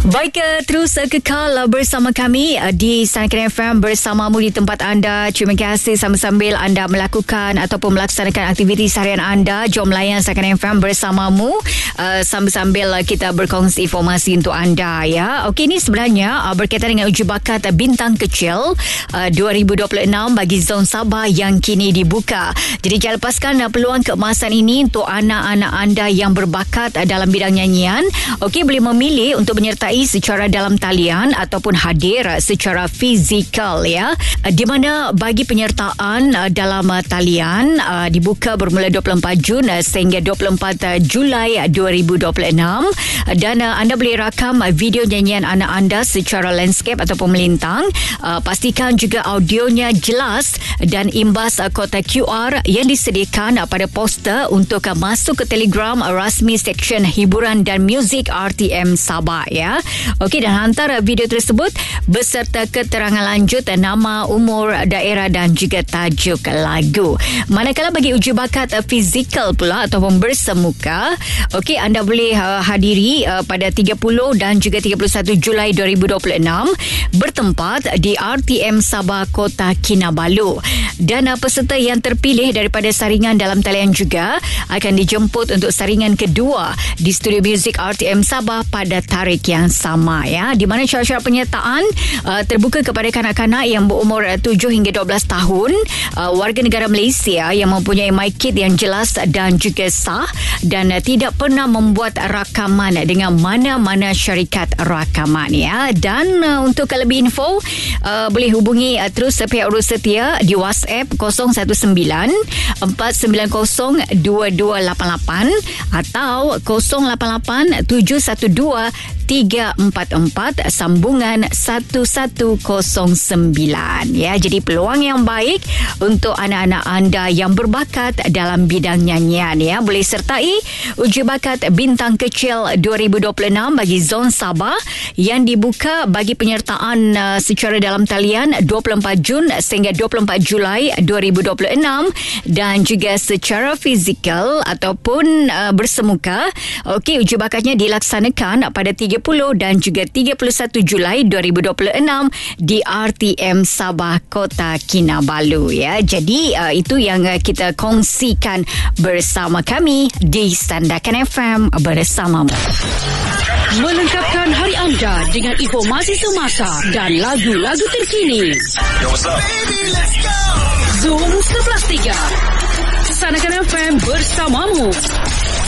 Baik, terus kekal bersama kami di Sanakan FM bersamamu di tempat anda. Terima kasih sambil anda melakukan ataupun melaksanakan aktiviti harian anda. Jom layan Sanakan FM bersamamu sambil kita berkongsi informasi untuk anda ya. Okey, ini sebenarnya berkaitan dengan uji bakat bintang kecil 2026 bagi Zon Sabah yang kini dibuka. Jadi jangan lepaskan peluang keemasan ini untuk anak-anak anda yang berbakat dalam bidang nyanyian. Okey, boleh memilih untuk menyertai secara dalam talian ataupun hadir secara fizikal ya, di mana bagi penyertaan dalam talian dibuka bermula 24 Jun sehingga 24 Julai 2026 dan anda boleh rakam video nyanyian anak anda secara landscape ataupun melintang. Pastikan juga audionya jelas dan imbas kota QR yang disediakan pada poster untuk masuk ke Telegram rasmi Seksyen Hiburan dan Muzik RTM Sabah ya. Okey, dan hantar video tersebut beserta keterangan lanjut nama, umur, daerah dan juga tajuk lagu. Manakala bagi uji bakat fizikal pula ataupun bersemuka, okey, anda boleh hadiri pada 30 dan juga 31 Julai 2026 bertempat di RTM Sabah Kota Kinabalu. Dan peserta yang terpilih daripada saringan dalam talian juga akan dijemput untuk saringan kedua di studio muzik RTM Sabah pada tarikh yang sama ya, di mana syarat-syarat penyertaan terbuka kepada kanak-kanak yang berumur 7 hingga 12 tahun, warga negara Malaysia yang mempunyai MyKid yang jelas dan juga sah dan tidak pernah membuat rakaman dengan mana-mana syarikat rakaman ya. Dan untuk lebih info boleh hubungi terus pihak urus setia di WhatsApp 019 490 2288 atau 088 712 344 sambungan 1109 ya. Jadi peluang yang baik untuk anak-anak anda yang berbakat dalam bidang nyanyian ya. Boleh sertai uji bakat bintang kecil 2026 bagi Zon Sabah yang dibuka bagi penyertaan secara dalam talian 24 Jun sehingga 24 Julai 2026 dan juga secara fizikal ataupun bersemuka. Okey, uji bakatnya dilaksanakan pada 30 dan juga 31 Julai 2026 di RTM Sabah Kota Kinabalu ya. Jadi itu yang kita kongsikan bersama kami di Sandakan FM bersamamu. Melengkapkan hari anda dengan informasi semasa dan lagu-lagu terkini. Yo, what's up? Baby, let's go. Zoom 11.3 Sanakan FM bersamamu.